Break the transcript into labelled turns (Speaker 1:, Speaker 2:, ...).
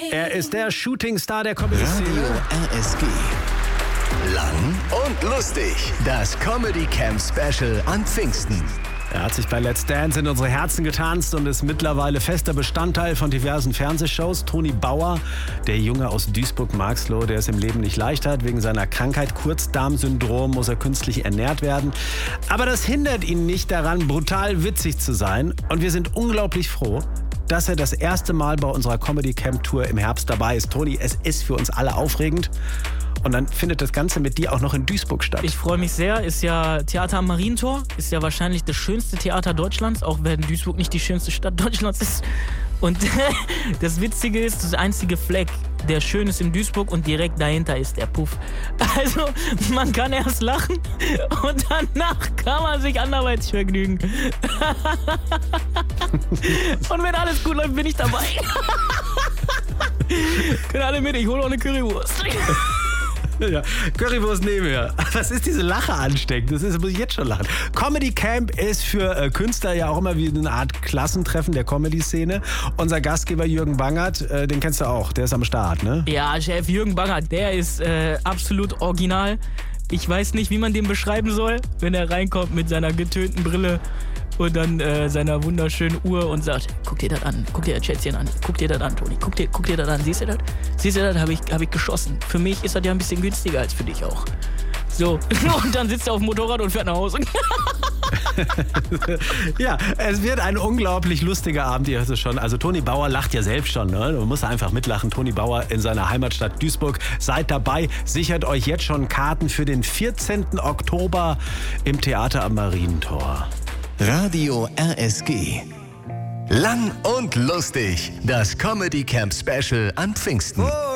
Speaker 1: Er ist der Shootingstar der Comedy-Szene.
Speaker 2: Radio RSG. Lang und lustig. Das Comedy Camp Special an Pfingsten.
Speaker 1: Er hat sich bei Let's Dance in unsere Herzen getanzt und ist mittlerweile fester Bestandteil von diversen Fernsehshows. Toni Bauer, der Junge aus Duisburg-Marxloh, der es im Leben nicht leicht hat. Wegen seiner Krankheit Kurzdarmsyndrom muss er künstlich ernährt werden. Aber das hindert ihn nicht daran, brutal witzig zu sein. Und wir sind unglaublich froh, dass er das erste Mal bei unserer Comedy Camp Tour im Herbst dabei ist. Toni, es ist für uns alle aufregend. Und dann findet das Ganze mit dir auch noch in Duisburg statt.
Speaker 3: Ich freue mich sehr. Ist ja Theater am Marientor. Ist ja wahrscheinlich das schönste Theater Deutschlands, auch wenn Duisburg nicht die schönste Stadt Deutschlands ist. Und das Witzige ist, das einzige Fleck, der schön ist in Duisburg und direkt dahinter ist der Puff. Also man kann erst lachen und danach kann man sich anderweitig vergnügen. Und wenn alles gut läuft, bin ich dabei. Können alle mit, ich hole auch eine Currywurst.
Speaker 1: Ja, Currywurst nehmen wir. Was ist diese Lache ansteckend? Das muss ich jetzt schon lachen. Comedy Camp ist für Künstler ja auch immer wie eine Art Klassentreffen der Comedy-Szene. Unser Gastgeber Jürgen Bangert, den kennst du auch, der ist am Start, ne?
Speaker 3: Ja, Chef Jürgen Bangert, der ist absolut original. Ich weiß nicht, wie man den beschreiben soll, wenn er reinkommt mit seiner getönten Brille und dann seiner wunderschönen Uhr und sagt, guck dir das an, guck dir das Schätzchen an, guck dir das an, Toni, guck dir das an, siehst du das? Siehst du das, hab ich geschossen. Für mich ist das ja ein bisschen günstiger als für dich auch. So, und dann sitzt er auf dem Motorrad und fährt nach Hause.
Speaker 1: Ja, es wird ein unglaublich lustiger Abend, ihr hört es schon. Also Toni Bauer lacht ja selbst schon, ne? Man muss einfach mitlachen. Toni Bauer in seiner Heimatstadt Duisburg. Seid dabei, sichert euch jetzt schon Karten für den 14. Oktober im Theater am Marientor.
Speaker 2: Radio RSG. Lang und lustig. Das Comedy Camp Special an Pfingsten.